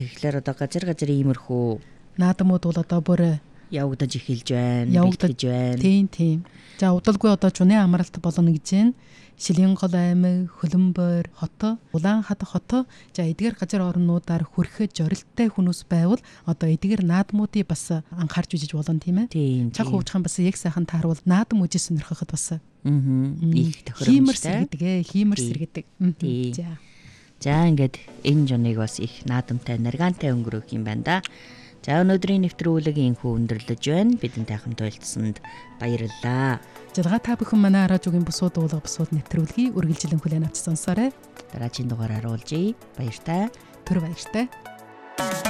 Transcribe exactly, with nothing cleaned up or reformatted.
Тэгэхээр одоо газар газар иймэрхүү наадмууд бол одоо бүр явагдаж эхэлж байна, явагдаж бэлтгэж байна. Тийм тийм. За удалгүй одоо чуны амралт болно гэж байна. Шилэнгол аймаг, Хөлбөмбөр хот, Улаанхад хот, за эдгээр газар орнуудаар хүрэхэд зорилттой хүмүүс байвал одоо эдгээр наадмуудыг бас анхаарч үзэж болно тийм ээ. Тийм. Цаг хуучхан бас яг сайхан тааруул наадам үжиж сонирхоход бас Аа. Их хиймэр тохиромжтой. сэргэдэг ээ, хиймэр сэргэдэг. Тийм. За. За ингээд энэ жоныг бас их наадамтай, наргаантай өнгөрөх юм байна да. За өнөөдрийн нэвтрүүлэг инхүү өндөрлөж байна. Бидэнтэй хамт ойлцсонд баярлалаа. Жалгаа та бүхэн манай радиогийн бусууд уулга бусууд нэвтрүүлгийг үргэлжлэн хүлээн авч сонсоорой. Дараагийн дугаараар уулзъя. Баяртай. Түр баяртай.